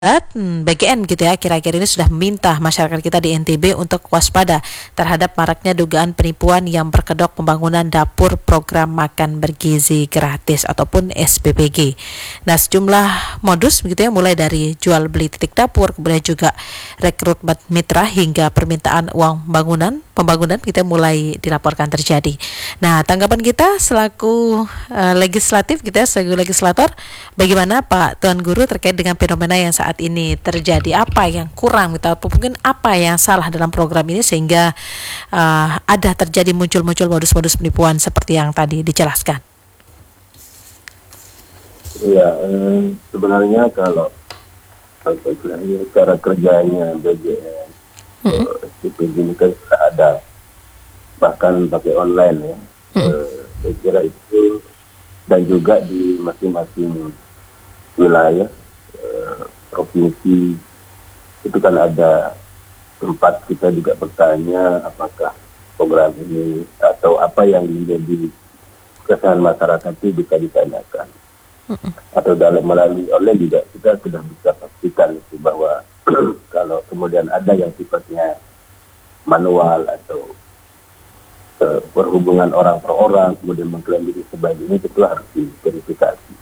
BGN gitu ya, akhir-akhir ini sudah meminta masyarakat kita di NTB untuk waspada terhadap maraknya dugaan penipuan yang berkedok pembangunan dapur program makan bergizi gratis ataupun SBBG. Nah, sejumlah modus begitu ya, mulai dari jual beli titik dapur, kemudian juga rekrutmen mitra hingga permintaan uang pembangunan kita mulai dilaporkan terjadi. Nah, tanggapan kita selaku legislatif gitu ya, sebagai legislator, bagaimana Pak Tuan Guru terkait dengan fenomena yang saat ini terjadi? Apa yang kurang gitu, atau mungkin apa yang salah dalam program ini sehingga ada terjadi muncul modus-modus penipuan seperti yang tadi dijelaskan? Ya, sebenarnya kalau cara kerjanya BGN SPPG ini kan sudah ada, bahkan pakai online ya. Saya kira itu, dan juga di masing-masing wilayah provinsi itu kan ada tempat kita juga bertanya apakah program ini atau apa yang menjadi keresahan masyarakat itu bisa ditanyakan. Atau dalam melalui online juga kita sudah bisa pastikan itu bahwa kalau kemudian ada yang sifatnya manual atau perhubungan orang per orang kemudian mengklaim diri sebagai ini, itu harus diverifikasi.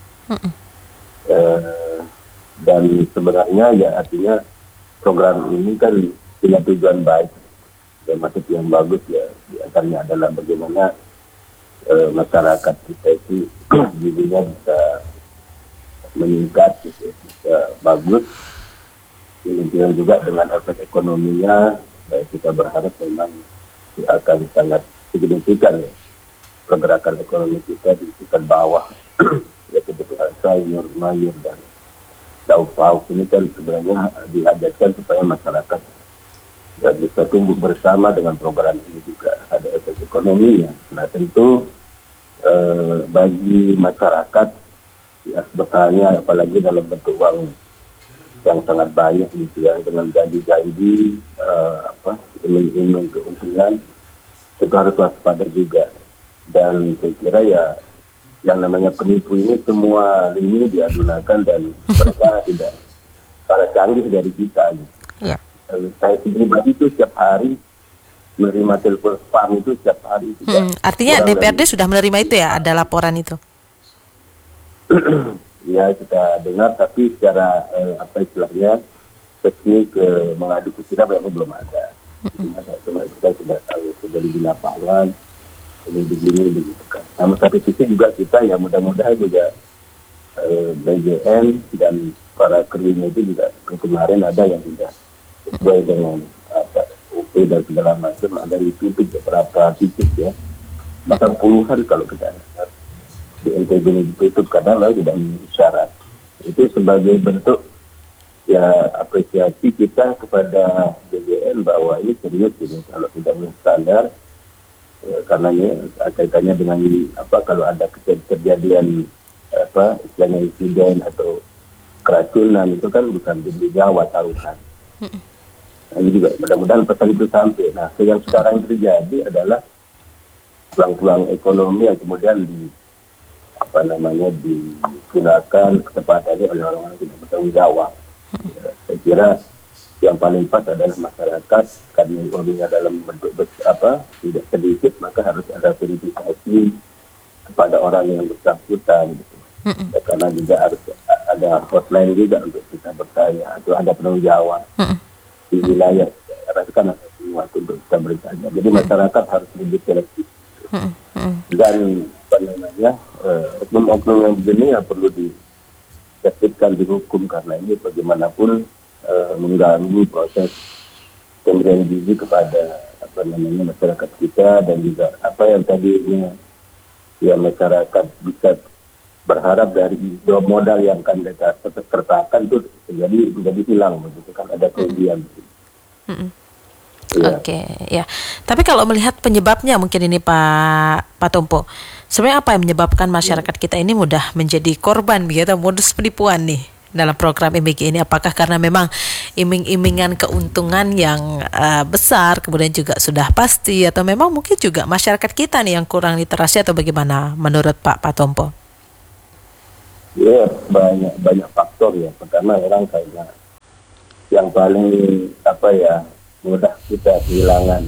Dan sebenarnya ya artinya program ini kan punya tujuan baik dan maksud yang bagus ya, di antaranya adalah bagaimana masyarakat kita itu gizinya bisa meningkat gitu, bisa bagus, kemudian juga dengan efek ekonominya kita berharap memang akan sangat signifikan ya pergerakan ekonomi kita di tingkat bawah ya, kebutuhan sayur, mayur dan lauk pauk ini kan sebenarnya dihadapkan supaya masyarakat dan bisa tumbuh bersama dengan program ini juga ada efek ekonominya. Nah tentu bagi masyarakat ya bertanya apalagi dalam bentuk uang yang sangat banyak gitu ya, dengan janji-janji iming-iming keuntungan, itu harus waspada juga. Dan saya kira ya yang namanya penipu ini semua lini diadunakan dan mereka tidak para canggih dari kita gitu. Yeah. Saya pribadi itu setiap hari menerima telepon spam itu setiap hari. Artinya DPRD sudah menerima itu ya, ada laporan itu? Ya kita dengar, tapi secara apa istilahnya teknik mengadu ke kita belum ada. Cuma kita sudah tahu sudah di lapangan ini begini begitu kan. Sama satu sisi juga kita ya mudah-mudahan juga BGN dan para krunya itu juga kemarin ada yang tidak sesuai dengan UP dan segala macam, ada ditutup beberapa titik ya, bahkan puluhan kalau kita lihat di NTB ini ditutup karena lalu tidak memenuhi syarat. Itu sebagai bentuk ya apresiasi kita kepada BGN bahwa ini serius ini kalau tidak memenuhi standar karena ini kaitannya dengan kalau ada kejadian istilahnya insiden atau keracunan itu kan bukan di Jawa taruhan. Nah, ini juga mudah-mudahan pesan itu sampai. Nah, yang sekarang terjadi adalah peluang-peluang ekonomi yang kemudian digunakan kesempatannya oleh orang-orang yang tidak bertanggung jawab. Ya, saya kira yang paling pas adalah masyarakat, karena ekonominya dalam bentuk tidak sedikit, maka harus ada verifikasi kepada orang yang bersangkutan. Gitu. Ya, karena juga harus ada hotline juga untuk kita bertanya, atau ada penanggung jawab di wilayah. Kan ada semua untuk kita bertanya. Jadi masyarakat harus lebih selektif. Dan oknum-oknum yang begini ya perlu ditertibkan, dihukum, karena ini bagaimanapun mengganggu proses pemberian gizi kepada masyarakat kita, dan juga apa yang tadinya ya masyarakat bisa berharap dari modal yang akan mereka sertakan itu menjadi hilang begitu kan, ada kerugian. Ya. Oke, ya. Tapi kalau melihat penyebabnya mungkin ini Pak Tompo, sebenarnya apa yang menyebabkan masyarakat kita ini mudah menjadi korban begitu modus penipuan nih dalam program MBG ini? Apakah karena memang iming-imingan keuntungan yang besar kemudian juga sudah pasti, atau memang mungkin juga masyarakat kita nih yang kurang literasi, atau bagaimana menurut Pak Tompo? Ya, banyak faktor ya. Pertama orang kayaknya yang paling mudah kita kehilangan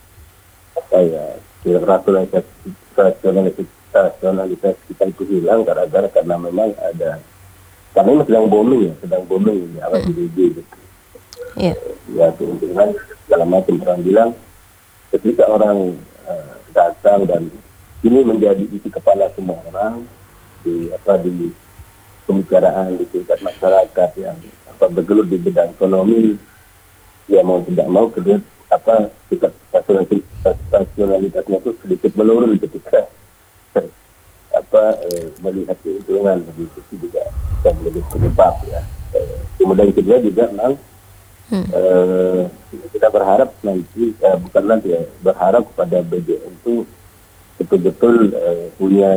rasionalitas kita itu hilang karena memang karena ini sedang booming ini PBB gitu. Iya. Ya keuntungan segala macam, orang bilang ketika orang datang dan ini menjadi isi kepala semua orang di pembicaraan di tingkat masyarakat yang bergelut di bidang ekonomi, ya mau tidak mau tingkat rasionalitasnya itu sedikit menurun ketika melihat keuntungan begitu juga dan lebih penyebab ya. Kemudian kedua juga memang kita berharap berharap kepada BGN itu betul-betul punya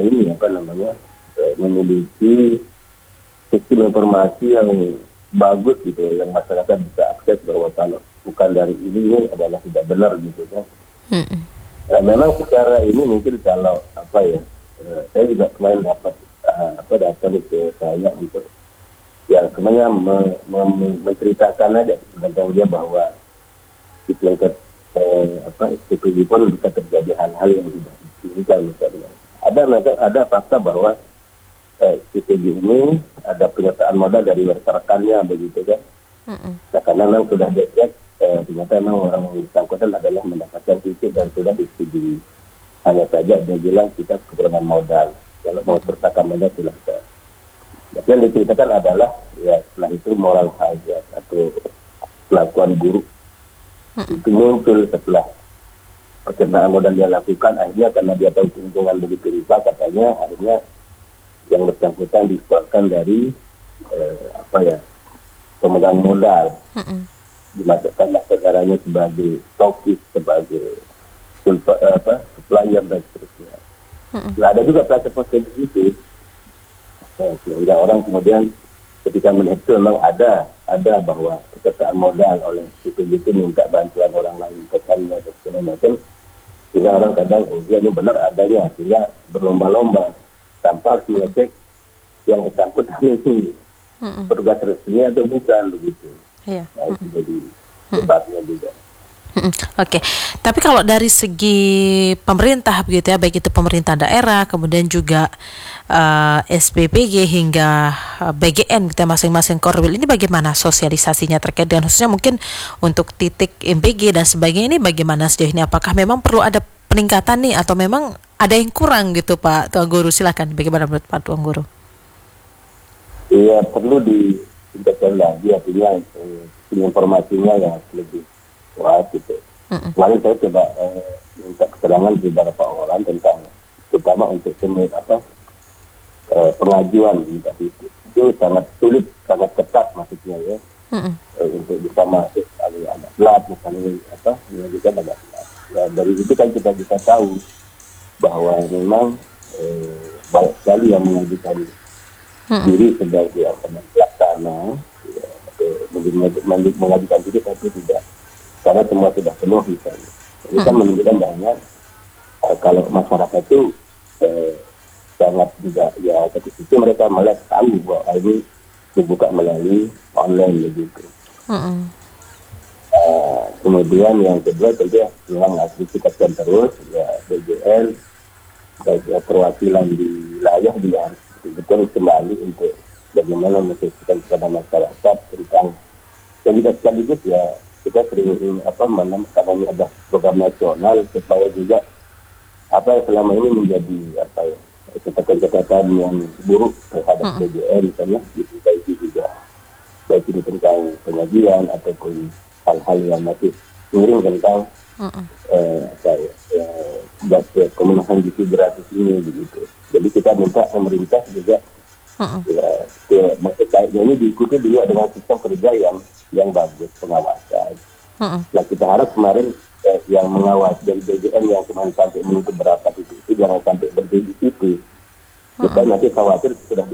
memiliki sistem informasi yang bagus gitu, yang masyarakat bisa akses bahwa kalau bukan dari ini adalah tidak benar gitu kan. Nah, memang secara ini mungkin kalau saya juga kemarin dapat datang ke saya untuk yang sebenarnya menceritakan aja tentang dia bahwa di tingkat SPPG pun bisa terjadi hal-hal yang tidak diinginkan misalnya. Ada fakta bahwa SPPG ini ada penyertaan modal dari rekan-rekannya begitu kan. Nah, karena memang sudah dicek ternyata memang orang yang bersangkutan adalah mendapatkan titik dan sudah disetujui. Hanya saja dia bilang kita kekurangan modal. Kalau mau sertakan modal silahkan. Tapi yang diceritakan adalah ya setelah itu moral hazard atau kelakuan buruk itu muncul setelah pencernaan modal dia lakukan. Akhirnya karena dia tahu keuntungan begitu riba, katanya akhirnya yang bersangkutan dikeluarkan dari pemegang modal, dimasukkanlah saudaranya sebagai stokis, sebagai supplier dan seterusnya. Nah, ada juga proses itu. Sehingga orang kemudian ketika melihat itu memang ada bahwa pesertaan modal oleh itu minta bantuan orang lain pesannya atau segala macam, sehingga orang kadang ini benar adanya, sehingga berlomba-lomba tanpa harus mengecek yang bersangkutan itu petugas resmi atau bukan begitu. Iya. Nah, itu jadi sebabnya juga. Oke, tapi kalau dari segi pemerintah begitu ya, baik itu pemerintah daerah, kemudian juga SPPG hingga BGN kita masing-masing Korwil, ini bagaimana sosialisasinya terkait dengan khususnya mungkin untuk titik MPG dan sebagainya, ini bagaimana sejauh ini? Apakah memang perlu ada peningkatan nih atau memang ada yang kurang gitu Pak Tuan Guru? Silakan, bagaimana menurut Pak Tuan Guru? Iya, perlu ditingkatkan lagi, artinya informasinya yang lebih kuat gitu. Kemarin saya coba minta keterangan di beberapa orang tentang, terutama untuk pengajuan itu sangat sulit, sangat ketat maksudnya ya. Untuk bisa masuk kalau ada plat misalnya mengajukan ada plat. Ya, dari itu kan kita bisa tahu bahwa memang banyak sekali yang mengajukan diri sebagai pelaksana, ya, mengajukan diri tapi tidak, karena semua sudah penuh misalnya. Ini kan menunjukkan banyak kalau masyarakat itu sangat tidak ya, ketika itu mereka malah tahu bahwa ini dibuka melalui online begitu. Kemudian yang kedua tentu memang harus ditingkatkan terus ya, BGN baik perwakilan di wilayah juga harus betul kembali untuk bagaimana memastikan kepada masyarakat tentang, dan juga sekaligus ya kita sering karena ini ada program nasional supaya juga selama ini menjadi catatan yang buruk terhadap BGN misalnya diperbaiki juga, baik ini tentang pengajian ataupun hal-hal yang masih miring tentang pemenuhan gizi gratis ini begitu. Jadi kita minta pemerintah juga baiknya ini diikuti juga dengan sistem kerja yang bagus, pengawasan. Nah, kita harap kemarin yang mengawas dari BGN yang kemarin sampai menutup berapa itu jangan sampai berhenti di situ. Kita nanti khawatir sudah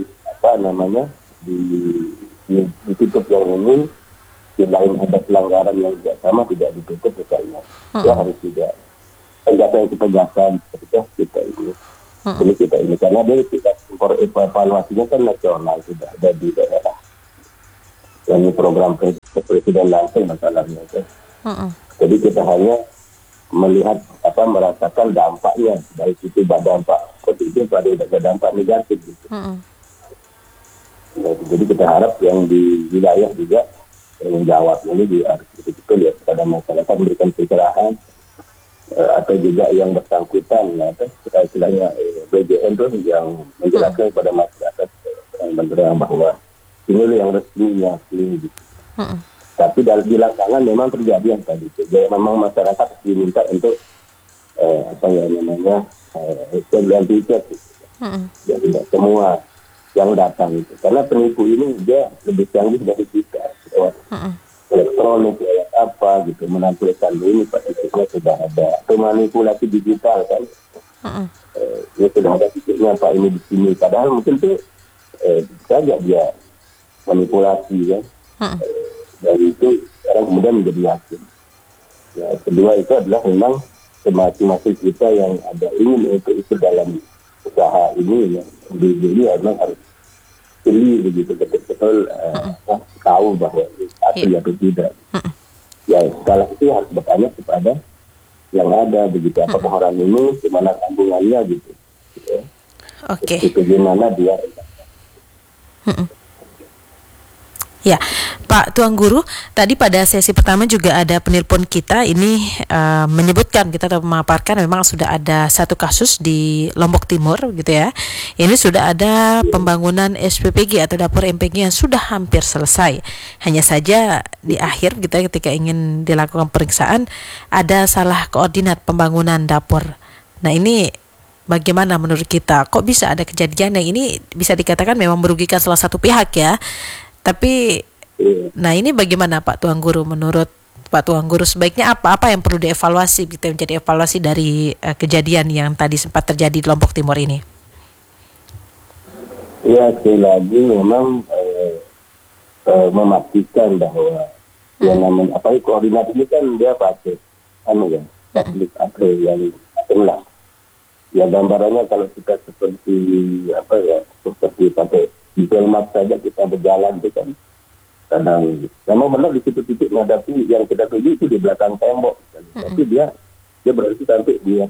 ditutup yang ini, di lain ada pelanggaran yang tidak sama tidak ditutup misalnya. Itu harus juga penjelasan ketika kita ini. Jadi kita ini karena kita evaluasinya kan nasional, tidak ada di daerah. yang ini program presiden langsung masalahnya itu. Jadi kita hanya melihat merasakan dampaknya, baik itu dampak positif pada dampak negatif gitu. Nah, jadi kita harap yang di wilayah juga yang jawab ini harus betul-betul ya kepada masyarakat, memberikan pencerahan atau juga yang bersangkutan, kita istilahnya BJN tuh yang menjelaskan kepada masyarakat yang bahwa ini yang resminya ini gitu. Tapi di lapangan memang terjadi yang tadi itu. Jadi memang masyarakat diminta untuk tiket gitu. Jadi tidak semua yang datang itu. Karena penipu ini dia lebih canggih dari kita. Lewat elektronik, lewat apa gitu. Menampilkan ini titiknya sudah ada. Atau manipulasi digital kan. Ya sudah ada titiknya Pak ini di sini. Padahal mungkin tuh saja dia manipulasi kan. Dan itu orang kemudian menjadi yakin. Ya, kedua itu adalah memang masing-masing kita yang ada ingin untuk ikut dalam usaha ini ya. Ini memang harus pilih begitu betul-betul tahu bahwa asli atau tidak. Ya setelah itu harus bertanya kepada yang ada begitu, apakah orang ini gimana sambungannya gitu. Ya. Itu gimana dia. Ya, Pak Tuan Guru, tadi pada sesi pertama juga ada penelpon kita ini menyebutkan kita atau memaparkan memang sudah ada satu kasus di Lombok Timur gitu ya. Ini sudah ada pembangunan SPPG atau dapur MPG yang sudah hampir selesai. Hanya saja di akhir kita ketika ingin dilakukan pemeriksaan ada salah koordinat pembangunan dapur. Nah, ini bagaimana menurut kita? Kok bisa ada kejadian yang ini bisa dikatakan memang merugikan salah satu pihak ya? Tapi, nah ini bagaimana Pak Tuan Guru, menurut Pak Tuan Guru sebaiknya apa yang perlu dievaluasi, kita menjadi evaluasi dari kejadian yang tadi sempat terjadi di Lombok Timur ini? Ya sekali lagi memang memastikan bahwa yang namanya koordinat ini kan dia pakai public yang lah. Ya gambarannya kalau kita seperti seperti pakai Google Map saja kita berjalan itu kan kadang memang benar di titik-titik menghadapi yang kita tuju itu di belakang tembok tapi dia berarti sampai di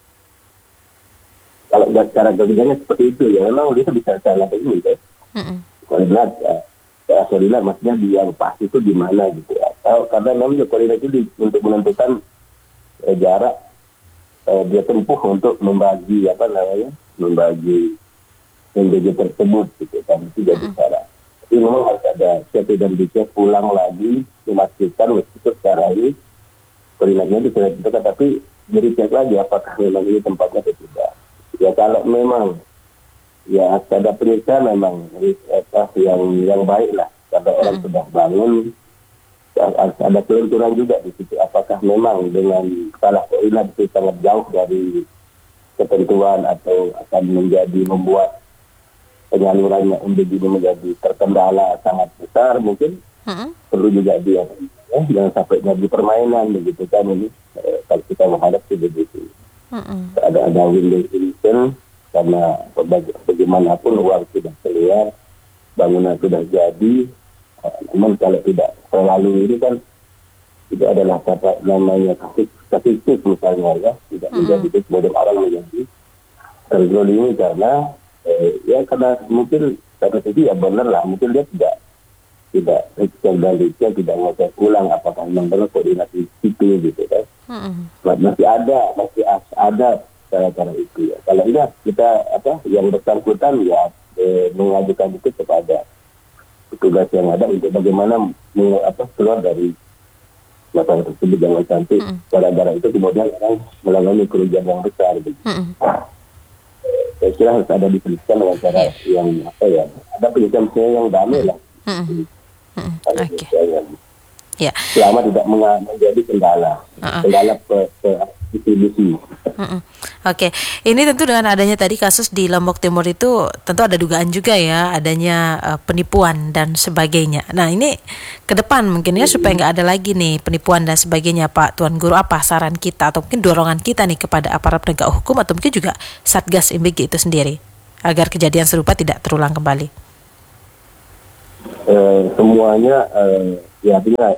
kalau cara kerjanya seperti itu ya memang dia bisa salah ini kan koordinat koordinat maksudnya di yang pas itu di mana gitu atau karena memang koordinat itu untuk menentukan jarak dia tempuh untuk membagi membagi MBG tersebut gitu kan, itu jadi cara. Jadi memang harus ada cek dan dicek ulang lagi, memastikan meskipun secara ini koordinatnya itu sudah ditentukan, tapi cek lagi apakah memang ini tempatnya atau tidak. Ya kalau memang ya ada penyiksaan memang yang baik lah, kalau orang sudah bangun ada kelenturan juga di situ. Apakah memang dengan salah koordinat itu sangat jauh dari ketentuan atau akan membuat penyalurannya MBG ini menjadi terkendala sangat besar, mungkin perlu juga dia jangan sampai jadi permainan begitu kan ini kalau kita menghadap begitu. Ada win-win solution karena bagaimanapun uang sudah keluar, bangunan sudah jadi, namun kalau tidak selalu ini kan itu adalah namanya kasus misalnya ya, tidak menjadi kemudian orang menjadi terzolimi karena karena mungkin pada sisi ya benar lah, mungkin dia tidak tidak ngecek ulang apakah memang benar koordinasi itu gitu kan. Masih ada cara-cara itu ya. Kalau enggak kita yang bersangkutan ya mengajukan itu kepada petugas yang ada untuk bagaimana keluar dari masalah tersebut, jangan sampai gara-gara itu kemudian orang mengalami kerugian yang besar gitu. Saya kira harus ada diperlukan dengan cara yang ada pendidikan yang damai lah. Ya. Selama tidak menjadi kendala distribusi. Oke, ini tentu dengan adanya tadi kasus di Lombok Timur itu tentu ada dugaan juga ya adanya penipuan dan sebagainya. Nah ini ke depan mungkin ya supaya nggak ada lagi nih penipuan dan sebagainya, Pak Tuan Guru, apa saran kita atau mungkin dorongan kita nih kepada aparat penegak hukum atau mungkin juga Satgas MBG itu sendiri agar kejadian serupa tidak terulang kembali? semuanya ya artinya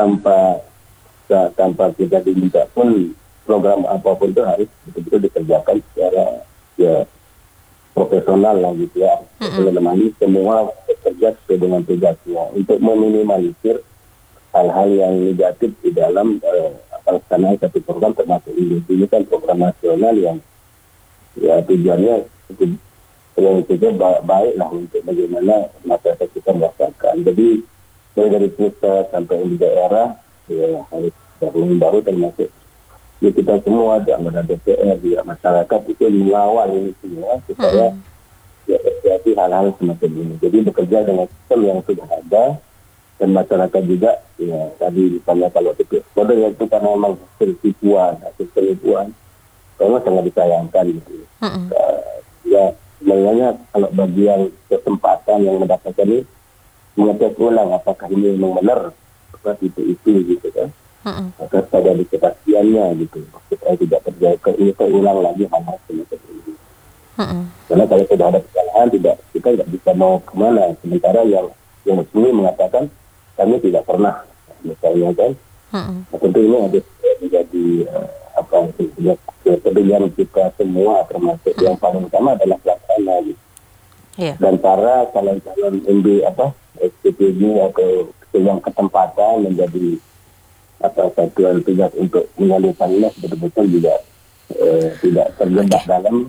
tanpa kita diminta pun program apapun itu harus betul-betul dikerjakan secara ya profesional lah gitu ya. Menemani semua bekerja sesuai dengan tugasnya untuk meminimalisir hal-hal yang negatif di dalam pelaksanaan satu program termasuk ini kan program nasional yang ya tujuannya yang juga baik lah untuk bagaimana masyarakat kita merasakan. Jadi dari pusat sampai di daerah ya harus baru termasuk ya kita semua di anggota DPR di masyarakat itu mengawal ini semua supaya ya terjadi hal-hal semacam ini. Jadi bekerja dengan sistem yang sudah ada dan masyarakat juga ya tadi misalnya kalau kode itu karena memang hasil penipuan karena sangat disayangkan gitu. Ya sebenarnya kalau bagi yang kesempatan yang mendapatkan ini mengecek ulang apakah ini memang benar seperti itu gitu kan. Maka pada diketahuiannya gitu supaya tidak terjadi terulang lagi hal-hal semacam ini. Karena kalau sudah ada kesalahan kita tidak bisa mau kemana. Sementara yang resmi mengatakan kami tidak pernah misalnya kan. Nah, tentu ini harus menjadi kepedulian kita semua termasuk yang paling utama adalah pelaksana gitu. Dan para calon-calon SPPG atau yang ketempatan menjadi satuan tugas untuk menyalurkannya betul-betul juga tidak terjebak dalam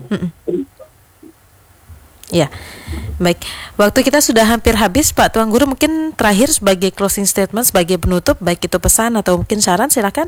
ya. Baik, waktu kita sudah hampir habis Pak Tuan Guru, mungkin terakhir sebagai closing statement, sebagai penutup, baik itu pesan atau mungkin saran, silakan.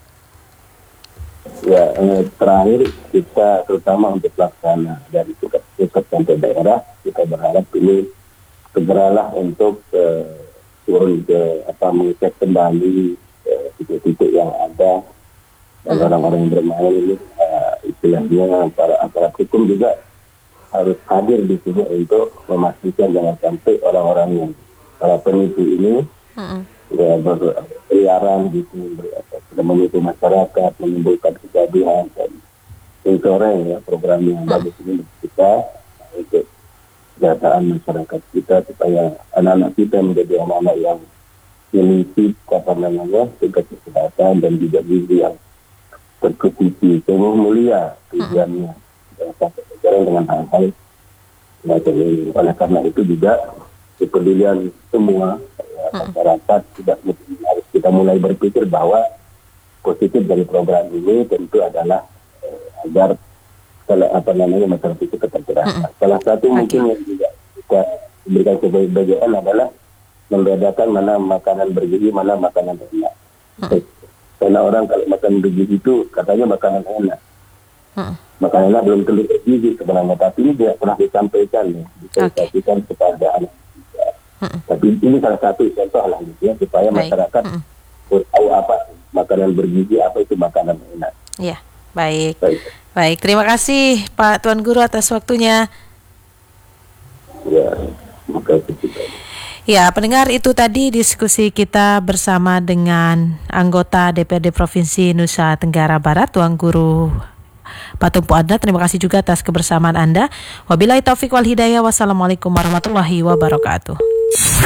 Ya, terakhir kita terutama untuk pelaksana dari pusat sampai daerah, kita berharap ini segeralah untuk turun ke mengecek kembali titik-titik yang ada dan orang-orang yang bermain ini istilahnya para aparat hukum juga harus hadir di sini untuk memastikan jangan sampai orang-orang yang para penipu ini berkeliaran gitu menipu masyarakat, menimbulkan kegaduhan dan mencoreng ya program yang bagus ini kita untuk kesejahteraan masyarakat kita supaya anak-anak kita menjadi anak-anak yang memiliki tingkat kesehatan dan juga gizi yang tercukupi, sungguh mulia tujuannya dengan hal-hal macam ini. Oleh karena itu juga kepedulian semua masyarakat harus kita mulai berpikir bahwa positif dari program ini tentu adalah agar masyarakat itu tetap terasa. Salah satu mungkin yang juga kita berikan kebahagiaan adalah membedakan mana makanan bergizi, mana makanan enak. Karena orang kalau makan bergizi itu katanya makanan enak. Makanan enak belum tentu bergizi sebenarnya, tapi ini tidak pernah disampaikan disampaikan kepada anak kita. Tapi ini salah satu contoh lah ya, supaya masyarakat tahu apa makanan bergizi, apa itu makanan enak. Ya, baik. Terima kasih Pak Tuan Guru atas waktunya. Ya, terima kasih juga. Ya, pendengar, itu tadi diskusi kita bersama dengan anggota DPRD Provinsi Nusa Tenggara Barat, Tuan Guru Patumpu Adna. Terima kasih juga atas kebersamaan Anda. Wabillahi taufiq wal hidayah. Wassalamualaikum warahmatullahi wabarakatuh.